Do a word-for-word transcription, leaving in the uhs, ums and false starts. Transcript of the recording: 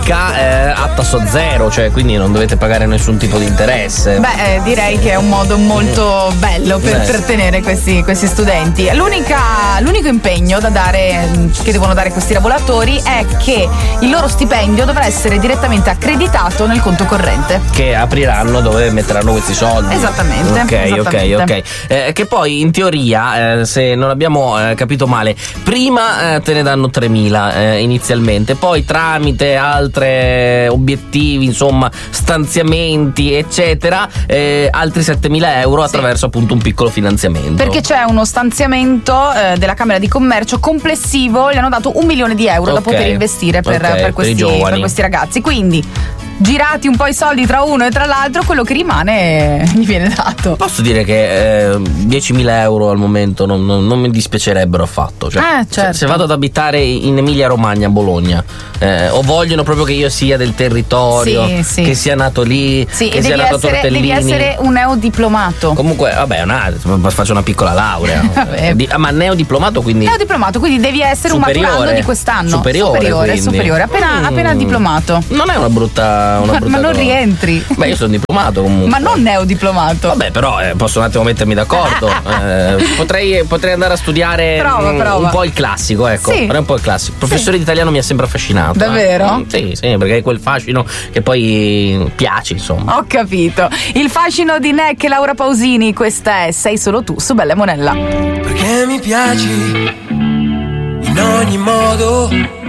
eh, a tasso zero, cioè quindi non dovete pagare nessun tipo di interesse. Beh, eh, direi che è un modo molto bello per Beh. trattenere questi, questi studenti. L'unica, l'unico impegno da dare, che devono dare questi lavoratori, è che il loro stipendio dovrà essere direttamente accreditato nel conto corrente. Che apriranno dove metteranno questi soldi. Esattamente. Ok, esattamente. ok, ok. Eh, che poi in teoria, eh, se non abbiamo eh, capito male, prima eh, te ne danno tremila eh, inizialmente, poi tramite altre obiettivi, insomma, stanziamenti, eccetera, eh, altri settemila euro attraverso appunto un piccolo finanziamento. Perché c'è uno stanziamento eh, della Camera di Commercio complessivo, gli hanno dato un milione di euro da Ok. poter investire per, Ok, per, per i questi, giovani. per questi ragazzi. Quindi, girati un po' i soldi tra uno e tra l'altro, quello che rimane gli viene dato. Posso dire che eh, diecimila euro al momento non, non- non mi dispiacerebbero affatto. Cioè, Eh, se- certo. se, vado ad abitare in Emilia Romagna, a Bologna, eh, o vogliono proprio che io sia del territorio, Sì, sì. che sia nato lì, Sì, che e sia devi nato a essere, Tortellini. devi essere un neodiplomato. Comunque, vabbè, una, faccio una piccola laurea. Vabbè. Di- ah, ma neodiplomato, quindi Neodiplomato, quindi devi essere un Superiore. maturando di quest'anno. Superiore, superiore, quindi. superiore, appena, Mm. appena diplomato. non è una brutta, una Ma, brutta ma non cosa. rientri. Beh, io sono diplomato comunque. Ma non neodiplomato. Vabbè, però eh, posso un attimo mettermi d'accordo. Eh, potrei, potrei andare a studiare Prova, mm, prova. un po' il classico, ecco. Sì. Vorrei un po' il classico. Il professore di italiano mi ha sempre affascinato. eh. Davvero? Mm, sì, sì, perché è quel fascino che poi piace, insomma. Ho capito. Il fascino di Neck e Laura Pausini, questa è Sei solo tu su Bella e Monella. Perché mi piaci in ogni modo,